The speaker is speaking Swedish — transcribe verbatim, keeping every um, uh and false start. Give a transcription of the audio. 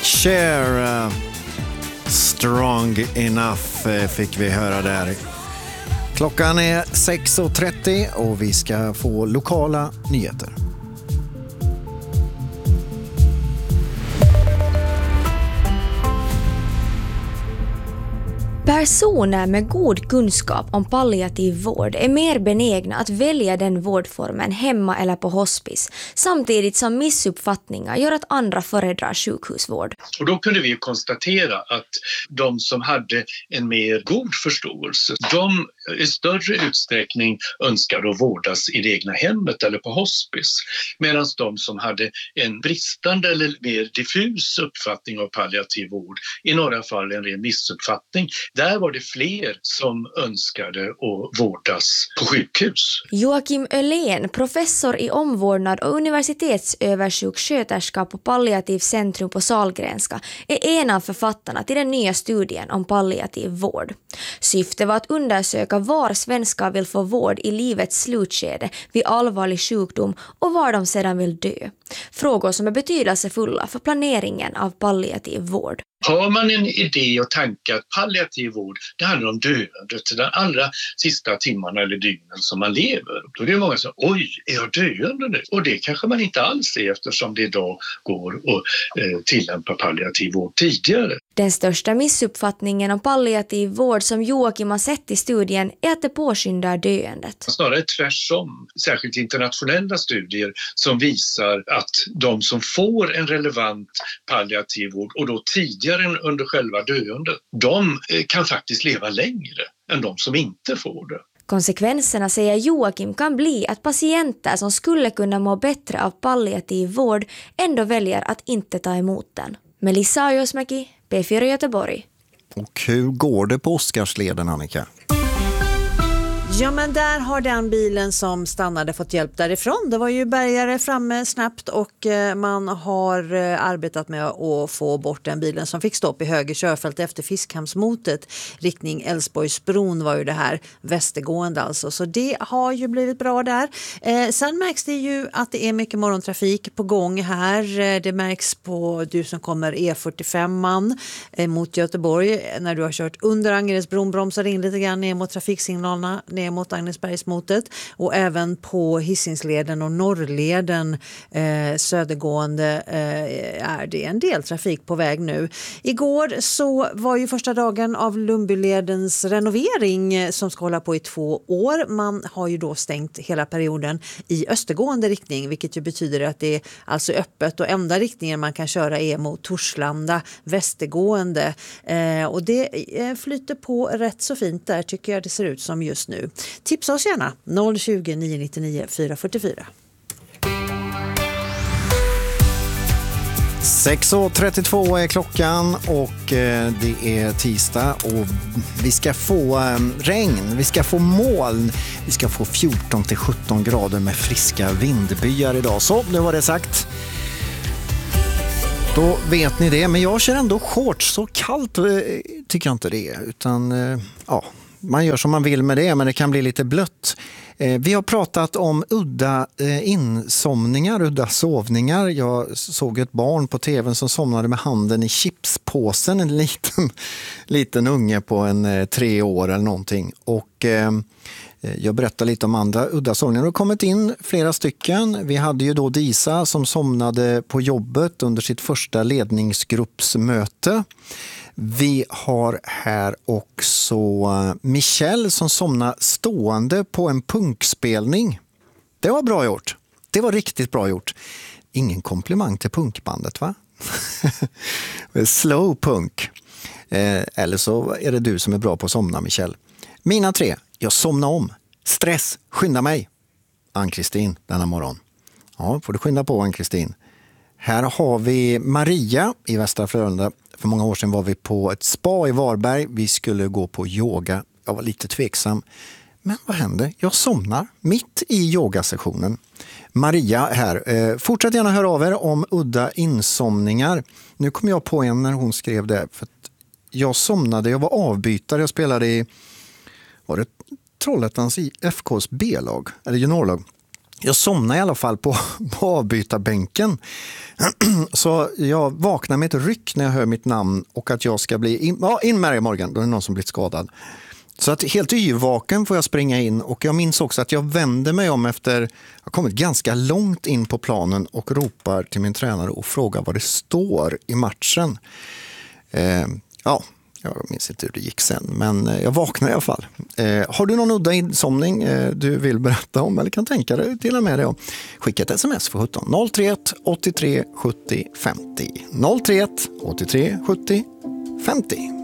Cher, uh, Strong Enough uh, fick vi höra där. Klockan är sex och trettio och vi ska få lokala nyheter. Personer med god kunskap om palliativ vård är mer benägna att välja den vårdformen hemma eller på hospice, samtidigt som missuppfattningar gör att andra föredrar sjukhusvård. Och då kunde vi konstatera att de som hade en mer god förståelse, de i större utsträckning önskade att vårdas i det egna hemmet eller på hospice. Medan de som hade en bristande eller mer diffus uppfattning av palliativ vård, i några fall en ren missuppfattning, där var det fler som önskade att vårdas på sjukhus. Joakim Öhlén, professor i omvårdnad och universitetsöversjuksköterska på Palliativ centrum på Sahlgrenska, är en av författarna till den nya studien om palliativ vård. Syftet var att undersöka var svenskar vill få vård i livets slutskede vid allvarlig sjukdom och var de sedan vill dö. Frågor som är betydelsefulla för planeringen av palliativ vård. Har man en idé och tanke att palliativ vård, det handlar om döendet, den allra sista timmarna eller dygnen som man lever. Då är det många som säger, oj, är jag döende nu? Och det kanske man inte alls är, eftersom det idag går att eh, tillämpa palliativ vård tidigare. Den största missuppfattningen om palliativ vård som Joakim har sett i studien är att det påskyndar döendet. Snarare tvärtom, särskilt internationella studier som visar att de som får en relevant palliativ vård och då tidigare än under själva döendet, de kan faktiskt leva längre än de som inte får det. Konsekvenserna, säger Joakim, kan bli att patienter som skulle kunna må bättre av palliativ vård ändå väljer att inte ta emot den. Melissa Ajosmäki, P fyra Göteborg. Och hur går det på Oscarsleden, Annika? Ja, men där har den bilen som stannade fått hjälp därifrån. Det var ju bärgare framme snabbt och man har arbetat med att få bort den bilen som fick stopp i höger körfält efter Fiskhamnsmotet. Riktning Älvsborgsbron var ju det här, västergående alltså. Så det har ju blivit bra där. Eh, sen märks det ju att det är mycket morgontrafik på gång här. Det märks på du som kommer E fyrtiofem-man eh, mot Göteborg. När du har kört under Angeredsbron bromsar in lite grann ner mot trafiksignalerna ner mot Agnesbergsmotet och även på Hisingsleden och Norrleden eh, södergående eh, är det en del trafik på väg nu. Igår så var ju första dagen av Lundbyledens renovering eh, som ska hålla på i två år. Man har ju då stängt hela perioden i östergående riktning, vilket ju betyder att det är alltså öppet och enda riktningen man kan köra är mot Torslanda västergående eh, och det eh, flyter på rätt så fint där, tycker jag det ser ut som just nu. Tipsa oss gärna noll tjugo, nio nittionio, fyra fyrtiofyra. sex och trettiotvå är klockan och eh, det är tisdag och vi ska få eh, regn, vi ska få moln, vi ska få fjorton till sjutton grader med friska vindbyar idag. Så, nu var det sagt. Då vet ni det, men jag kör ändå shorts, så kallt eh, tycker jag inte det är, utan eh, ja, man gör som man vill med det, men det kan bli lite blött. Eh, vi har pratat om udda eh, insomningar, udda sovningar. Jag såg ett barn på tvn som somnade med handen i chipspåsen, en liten, liten unge på en eh, tre år eller någonting. Och eh, jag berättar lite om andra udda somningar. Det har kommit in flera stycken. Vi hade ju då Disa som somnade på jobbet under sitt första ledningsgruppsmöte. Vi har här också Michelle som somnade stående på en punkspelning. Det var bra gjort. Det var riktigt bra gjort. Ingen komplimang till punkbandet, va? Slow punk. Eh, eller så är det du som är bra på att somna, Michelle. Mina tre. Jag somnar om. Stress. Skynda mig. Ann-Kristin denna morgon. Ja, får du skynda på, Ann-Kristin. Här har vi Maria i Västra Frölunda. För många år sedan var vi på ett spa i Varberg. Vi skulle gå på yoga. Jag var lite tveksam. Men vad händer? Jag somnar mitt i yogasessionen. Maria här. Eh, fortsätt gärna höra av er om udda insomningar. Nu kom jag på en när hon skrev det. För att jag somnade, jag var avbytare. Jag spelade i, var det Trollhättans F K:s B-lag, eller juniorlag. Jag somnade i alla fall på, på avbytarbänken. Så jag vaknar med ett ryck när jag hör mitt namn och att jag ska bli in, ja, in med i morgon. Då är det någon som blivit skadad. Så att helt yrvaken får jag springa in, och jag minns också att jag vänder mig om efter, jag har kommit ganska långt in på planen och ropar till min tränare och frågar vad det står i matchen. Eh, ja, jag minns inte hur det gick sen, men jag vaknade i alla fall. Eh, har du någon udda insomning eh, du vill berätta om eller kan tänka dig till och med det? Skicka ett sms för sjutton noll tre ett åttiotre sjuttio femtio noll tre ett åttiotre sjuttio femtio.